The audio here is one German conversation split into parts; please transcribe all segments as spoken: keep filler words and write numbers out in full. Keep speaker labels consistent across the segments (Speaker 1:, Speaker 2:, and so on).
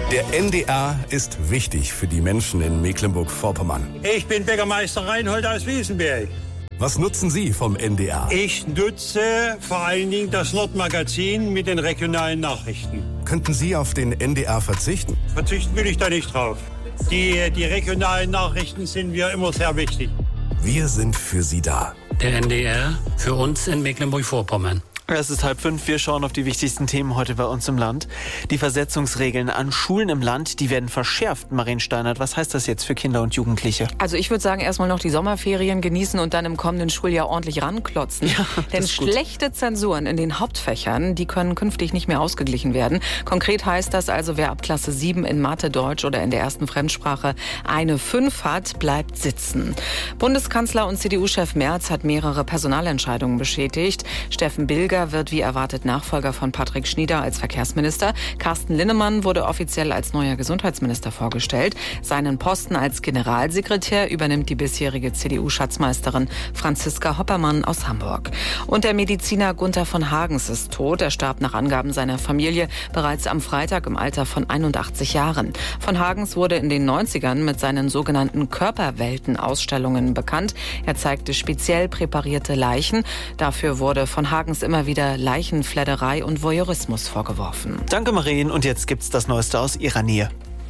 Speaker 1: Der N D R ist wichtig für die Menschen in Mecklenburg-Vorpommern.
Speaker 2: Ich bin Bäckermeister Reinhold aus Wiesenberg.
Speaker 1: Was nutzen Sie vom N D R?
Speaker 2: Ich nutze vor allen Dingen das Nordmagazin mit den regionalen Nachrichten.
Speaker 1: Könnten Sie auf den N D R verzichten?
Speaker 2: Verzichten will ich da nicht drauf. Die, die regionalen Nachrichten sind mir immer sehr wichtig.
Speaker 1: Wir sind für Sie da.
Speaker 3: Der N D R für uns in Mecklenburg-Vorpommern.
Speaker 4: Es ist halb fünf, wir schauen auf die wichtigsten Themen heute bei uns im Land. Die Versetzungsregeln an Schulen im Land, die werden verschärft. Marien Steinert, was heißt das jetzt für Kinder und Jugendliche?
Speaker 5: Also ich würde sagen, erstmal noch die Sommerferien genießen und dann im kommenden Schuljahr ordentlich ranklotzen.
Speaker 4: Ja,
Speaker 5: Denn schlechte Zensuren in den Hauptfächern, die können künftig nicht mehr ausgeglichen werden. Konkret heißt das also, wer ab Klasse sieben in Mathe, Deutsch oder in der ersten Fremdsprache eine fünf hat, bleibt sitzen. Bundeskanzler und C D U-Chef Merz hat mehrere Personalentscheidungen bestätigt. Steffen Bilger wird wie erwartet Nachfolger von Patrick Schnieder als Verkehrsminister. Carsten Linnemann wurde offiziell als neuer Gesundheitsminister vorgestellt. Seinen Posten als Generalsekretär übernimmt die bisherige C D U-Schatzmeisterin Franziska Hoppermann aus Hamburg. Und der Mediziner Gunther von Hagens ist tot. Er starb nach Angaben seiner Familie bereits am Freitag im Alter von einundachtzig Jahren. Von Hagens wurde in den neunzigern mit seinen sogenannten Körperwelten-Ausstellungen bekannt. Er zeigte speziell präparierte Leichen. Dafür wurde von Hagens immer wieder Leichenfledderei und Voyeurismus vorgeworfen.
Speaker 4: Danke, Marien. Und jetzt gibt's das Neueste aus Ihrer Nähe.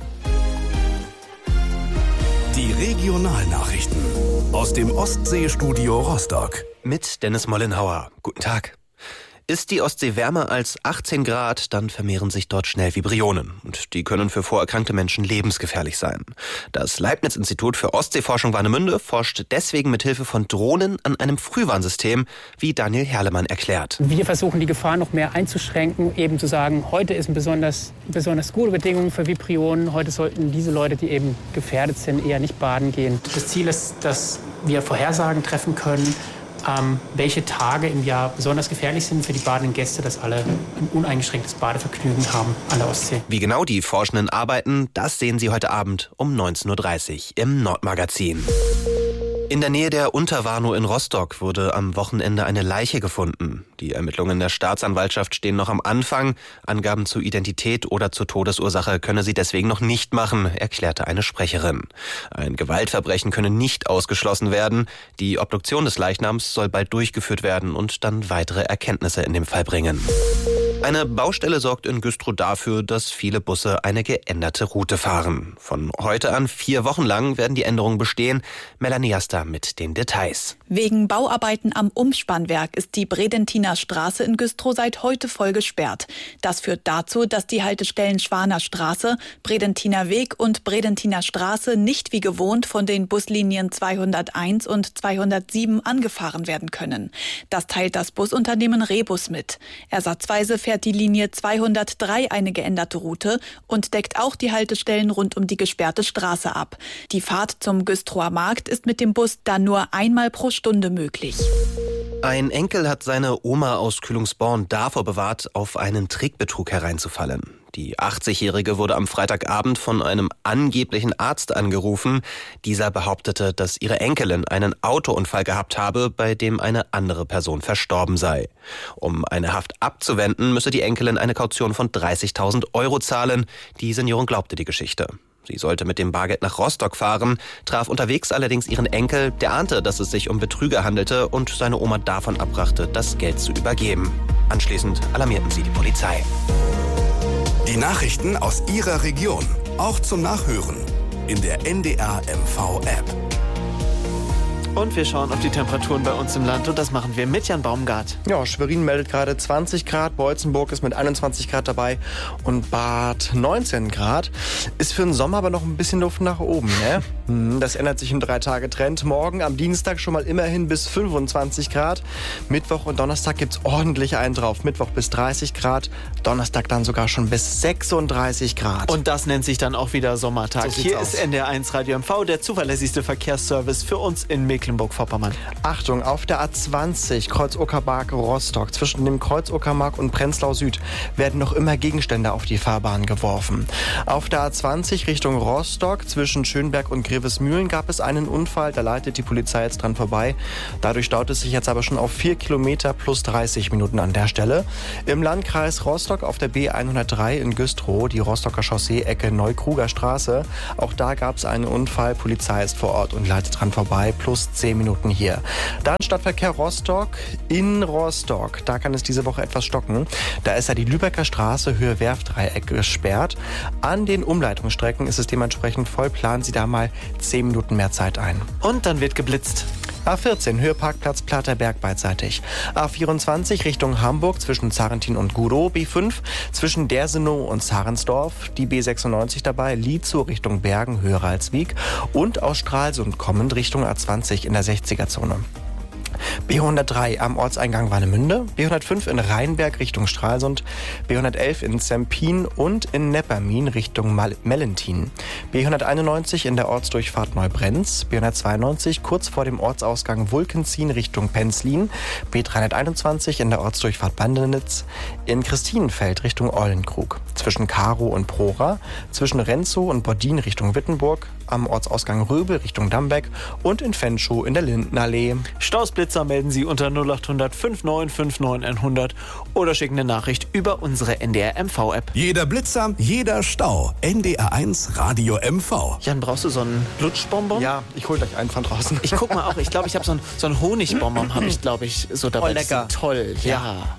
Speaker 1: Die Regionalnachrichten aus dem Ostseestudio Rostock.
Speaker 6: Mit Dennis Mollenhauer. Guten Tag. Ist die Ostsee wärmer als achtzehn Grad, dann vermehren sich dort schnell Vibrionen. Und die können für vorerkrankte Menschen lebensgefährlich sein. Das Leibniz-Institut für Ostseeforschung Warnemünde forscht deswegen mit Hilfe von Drohnen an einem Frühwarnsystem, wie Daniel Herlemann erklärt.
Speaker 7: Wir versuchen, die Gefahr noch mehr einzuschränken, eben zu sagen, heute ist eine besonders, besonders gute Bedingung für Vibrionen. Heute sollten diese Leute, die eben gefährdet sind, eher nicht baden gehen. Das Ziel ist, dass wir Vorhersagen treffen können, Ähm, welche Tage im Jahr besonders gefährlich sind für die badenden Gäste, dass alle ein uneingeschränktes Badevergnügen haben an der Ostsee.
Speaker 6: Wie genau die Forschenden arbeiten, das sehen Sie heute Abend um neunzehn Uhr dreißig im Nordmagazin. In der Nähe der Unterwarnow in Rostock wurde am Wochenende eine Leiche gefunden. Die Ermittlungen der Staatsanwaltschaft stehen noch am Anfang. Angaben zu Identität oder zur Todesursache könne sie deswegen noch nicht machen, erklärte eine Sprecherin. Ein Gewaltverbrechen könne nicht ausgeschlossen werden. Die Obduktion des Leichnams soll bald durchgeführt werden und dann weitere Erkenntnisse in dem Fall bringen. Eine Baustelle sorgt in Güstrow dafür, dass viele Busse eine geänderte Route fahren. Von heute an vier Wochen lang werden die Änderungen bestehen. Melanie Jaster mit den Details.
Speaker 8: Wegen Bauarbeiten am Umspannwerk ist die Bredentiner Straße in Güstrow seit heute voll gesperrt. Das führt dazu, dass die Haltestellen Schwaner Straße, Bredentiner Weg und Bredentiner Straße nicht wie gewohnt von den Buslinien zweihunderteins und zweihundertsieben angefahren werden können. Das teilt das Busunternehmen Rebus mit. Ersatzweise fährt die Linie zweihundertdrei eine geänderte Route und deckt auch die Haltestellen rund um die gesperrte Straße ab. Die Fahrt zum Güstrower Markt ist mit dem Bus dann nur einmal pro Stunde möglich.
Speaker 6: Ein Enkel hat seine Oma aus Kühlungsborn davor bewahrt, auf einen Trickbetrug hereinzufallen. Die achtzigjährige wurde am Freitagabend von einem angeblichen Arzt angerufen. Dieser behauptete, dass ihre Enkelin einen Autounfall gehabt habe, bei dem eine andere Person verstorben sei. Um eine Haft abzuwenden, müsse die Enkelin eine Kaution von dreißigtausend Euro zahlen. Die Seniorin glaubte die Geschichte. Sie sollte mit dem Bargeld nach Rostock fahren, traf unterwegs allerdings ihren Enkel, der ahnte, dass es sich um Betrüger handelte und seine Oma davon abbrachte, das Geld zu übergeben. Anschließend alarmierten sie die Polizei.
Speaker 1: Die Nachrichten aus Ihrer Region, auch zum Nachhören in der N D R M V-App.
Speaker 4: Und wir schauen auf die Temperaturen bei uns im Land und das machen wir mit Jan Baumgart.
Speaker 9: Ja, Schwerin meldet gerade zwanzig Grad, Beutzenburg ist mit einundzwanzig Grad dabei und Bad neunzehn Grad. Ist für den Sommer aber noch ein bisschen Luft nach oben, ne? Das ändert sich im Drei-Tage-Trend. Morgen am Dienstag schon mal immerhin bis fünfundzwanzig Grad. Mittwoch und Donnerstag gibt's ordentlich einen drauf. Mittwoch bis dreißig Grad, Donnerstag dann sogar schon bis sechsunddreißig Grad.
Speaker 4: Und das nennt sich dann auch wieder Sommertag.
Speaker 9: So
Speaker 4: Hier
Speaker 9: aus.
Speaker 4: ist N D R eins Radio M V, der zuverlässigste Verkehrsservice für uns in Mecklenburg. Mecklenburg-Vorpommern.
Speaker 9: Achtung, auf der A zwanzig Kreuz Uckermark-Rostock zwischen dem Kreuz Uckermark und Prenzlau Süd werden noch immer Gegenstände auf die Fahrbahn geworfen. Auf der A zwanzig Richtung Rostock zwischen Schönberg und Grevesmühlen gab es einen Unfall, da leitet die Polizei jetzt dran vorbei. Dadurch staut es sich jetzt aber schon auf vier Kilometer plus dreißig Minuten an der Stelle. Im Landkreis Rostock auf der B hundertdrei in Güstrow, die Rostocker Chaussee, Ecke Neukruger Straße. Auch da gab es einen Unfall, Polizei ist vor Ort und leitet dran vorbei, plus zehn Minuten hier. Dann Stadtverkehr Rostock in Rostock. Da kann es diese Woche etwas stocken. Da ist ja die Lübecker Straße Höhe Werfdreieck gesperrt. An den Umleitungsstrecken ist es dementsprechend voll. Planen Sie da mal zehn Minuten mehr Zeit ein.
Speaker 4: Und dann wird geblitzt.
Speaker 9: A vierzehn Höhe Parkplatz Platterberg beidseitig. A vierundzwanzig Richtung Hamburg zwischen Zarentin und Gudow. B fünf zwischen Dersenow und Zarensdorf. Die B sechsundneunzig dabei. Lietzow Richtung Bergen, Höhe Ralswiek. Und aus Stralsund kommend Richtung A zwanzig in der sechziger-Zone. B hundertdrei am Ortseingang Warnemünde, B hundertfünf in Rheinberg Richtung Stralsund, B hundertelf in Zempin und in Neppermin Richtung Mal- Mellentin, B hunderteinundneunzig in der Ortsdurchfahrt Neubrenz, B hundertzweiundneunzig kurz vor dem Ortsausgang Wulkenzien Richtung Penzlin, B dreihunderteinundzwanzig in der Ortsdurchfahrt Bandenitz, in Christinenfeld Richtung Eulenkrug, zwischen Karow und Prora, zwischen Renzow und Bordin Richtung Wittenburg, am Ortsausgang Röbel Richtung Dambeck und in Fenschow in der Lindenallee.
Speaker 4: Stausblitzer melden Sie unter null acht hundert neunundfünfzig neunundfünfzig hundert oder schicken eine Nachricht über unsere N D R M V-App.
Speaker 1: Jeder Blitzer, jeder Stau. N D R eins Radio M V.
Speaker 4: Jan, brauchst du so einen Lutschbonbon?
Speaker 9: Ja, ich hol gleich einen von draußen.
Speaker 4: Ich guck mal auch, ich glaube, ich habe so einen, so einen Honigbonbon, habe ich, glaube ich, so dabei.
Speaker 9: Oh, lecker.
Speaker 4: Toll, ja.
Speaker 9: ja.